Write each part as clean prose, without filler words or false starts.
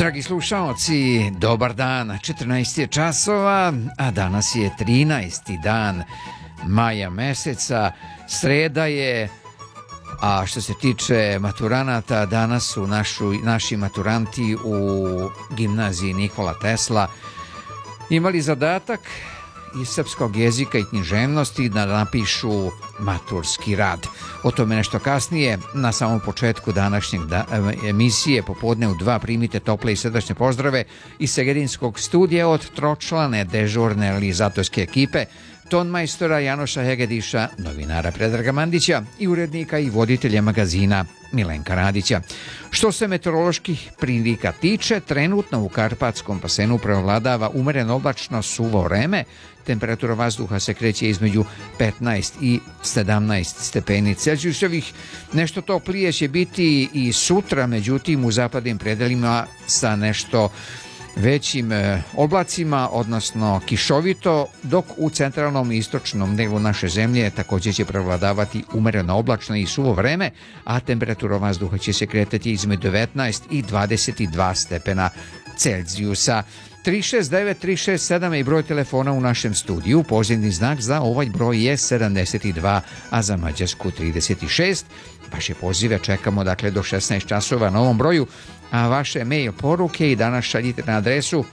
Dragi slušaoci, dobar dan, 14 je časova, a danas je 13. dan maja meseca, sreda je, a što se tiče maturanata, danas su naši maturanti u gimnaziji Nikola Tesla imali zadatak iz srpskog jezika i književnosti da napišu maturski rad. O tome nešto kasnije. Na samom početku današnjeg emisije popodne u 2 primite tople i srdačne pozdrave iz Segedinskog studija od tročlane dežurne realizatorske ekipe, tonmajstora Janoša Hegediša, novinara Predraga Mandića i urednika i voditelja magazina Milenka Radića. Što se meteoroloških prilika tiče, trenutno u Karpatskom basenu preovladava umereno oblačno suvo vreme. Temperatura vazduha se kreće između 15 i 17 stepeni Celzijusovih. Nešto toplije će biti i sutra, međutim u zapadnim predelima sa nešto većim oblacima, odnosno kišovito, dok u centralnom i istočnom delu naše zemlje također će prevladavati umereno oblačno i suvo vreme, a temperatura vazduha će se kretati između 19 i 22 stepena Celzijusa. 369-367 je i broj telefona u našem studiju. Pozivni znak za ovaj broj je 72, a za Mađarsku 36. Vaše pozive čekamo dakle do 16 časova na ovom broju, a vaše mail poruke i danas šaljite na adresu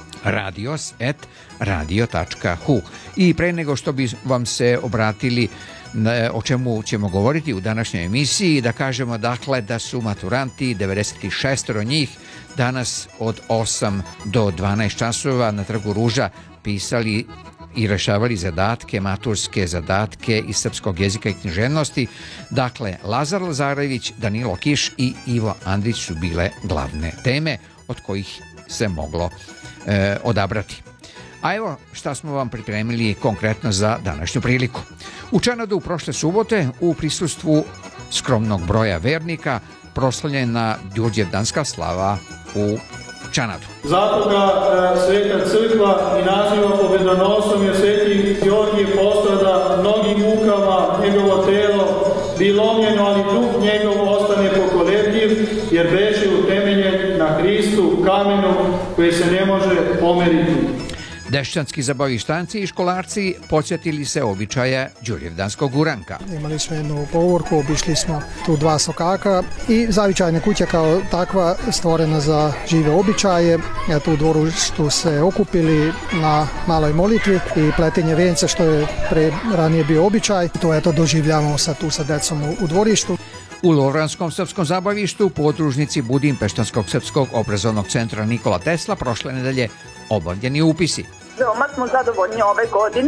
radios@radio.hu. I pre nego što bi vam se obratili o čemu ćemo govoriti u današnjoj emisiji, da kažemo dakle da su maturanti, 96 njih, danas od 8 do 12 časova na Trgu Ruža pisali i rešavali zadatke, maturske zadatke iz srpskog jezika i književnosti. Dakle, Lazar Lazarević, Danilo Kiš i Ivo Andrić su bile glavne teme od kojih se moglo odabrati. A evo šta smo vam pripremili konkretno za današnju priliku. U Čanadu prošle subote u prisustvu skromnog broja vernika proslavljena Đurđevdanska slava u Čanadu. Zato ga Sveta crkva i naziva pobjedonosom, jer Sveti Georgije postrada mnogim mukama, njegovo telo bi lomljeno, ali duh njegov ostane pokolebljiv, jer beše utemeljen na Hristu, kamenu koji se ne može pomeriti. Dešćanski zabavištanci i školarci podsjetili se običaja Đurđevdanskog uranka. Imali smo jednu povorku, obišli smo tu 2 sokaka i zavičajna kuća kao takva stvorena za žive običaje. Tu u dvorištu se okupili na maloj molitvi i pletenje venca, što je ranije bio običaj. To doživljavamo tu sa decom u dvorištu. U Lovranskom srpskom zabavištu podružnici Budimpeštanskog srpskog obrazovnog centra Nikola Tesla prošle nedelje obavljeni upisi. Veoma smo zadovoljni ove godine.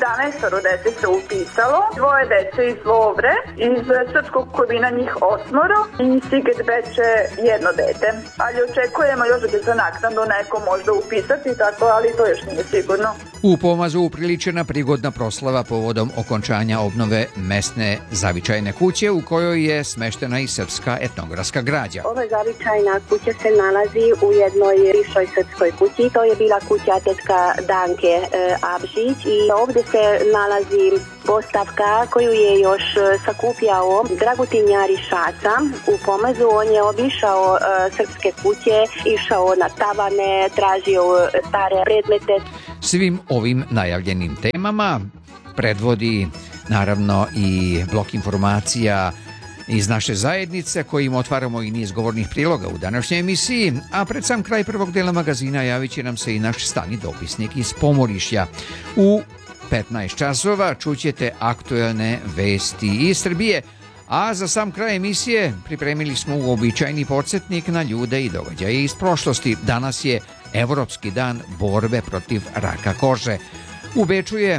11 dece se upisalo, 2 dece iz Lovre, iz srpskog Kovina njih 8 i Siget Beče 1 dete. Ali očekujemo još da za naknadu neko možda upisati, tako, ali to još nije sigurno. U Pomazu upriličena prigodna proslava povodom okončanja obnove mesne zavičajne kuće u kojoj je smeštena i srpska etnografska građa. Ova zavičajna kuća se nalazi u jednoj bivšoj srpskoj kući. To je bila kuća tetka Danke Abžić i ovdje se nalazi postavka koju je još sakupljao Dragutin Jarišaca u Pomazu. On je obišao srpske kuće, išao na tavane, tražio stare predmete. Svim ovim najavljenim temama predvodi naravno i blok informacija iz naše zajednice kojim otvaramo i niz govornih priloga u današnjoj emisiji, a pred sam kraj prvog dela magazina javit će nam se i naš stalni dopisnik iz Pomorišja. U 15 časova čućete aktuelne vesti iz Srbije, a za sam kraj emisije pripremili smo uobičajeni podsjetnik na ljude i događaje iz prošlosti. Danas je Evropski dan borbe protiv raka kože. U Beču je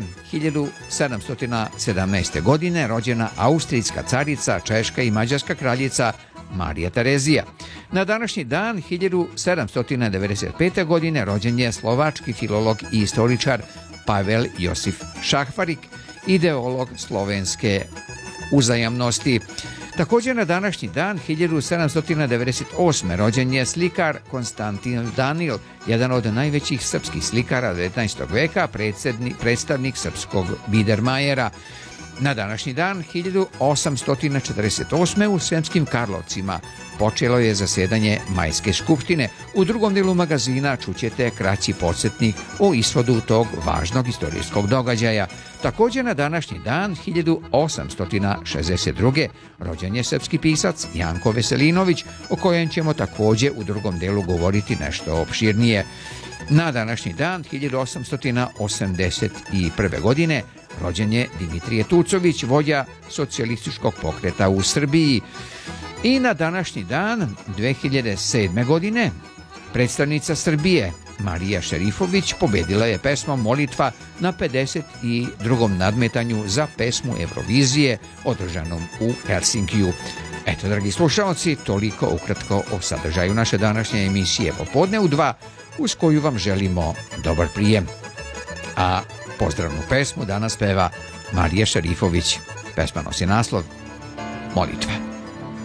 1717. godine rođena austrijska carica, češka i mađarska kraljica Marija Terezija. Na današnji dan 1795. godine rođen je slovački filolog i istoričar Pavel Josif Šahvarik, ideolog slovenske uzajamnosti. Također na današnji dan 1798. rođen je slikar Konstantin Danil, jedan od najvećih srpskih slikara 19. veka, predstavnik srpskog Biedermajera. Na današnji dan 1848. u Sremskim Karlovcima počelo je zasjedanje Majske skupštine. U drugom delu magazina čućete kraći podsjetnik o ishodu tog važnog istorijskog događaja. Također na današnji dan 1862. rođen je srpski pisac Janko Veselinović, o kojem ćemo također u drugom delu govoriti nešto opširnije. Na današnji dan 1881. godine rođen je Dimitrije Tucović, vođa socijalističkog pokreta u Srbiji. I na današnji dan 2007. godine predstavnica Srbije Marija Šerifović pobedila je pesmom Molitva na 52. nadmetanju za pesmu Eurovizije održanom u Helsinkiju. Eto, dragi slušalci, toliko ukratko o sadržaju naše današnje emisije Popodne u 2, uz koju vam želimo dobar prijem. A pozdravnu pesmu danas peva Marija Šerifović. Pesma nosi naslov Molitva.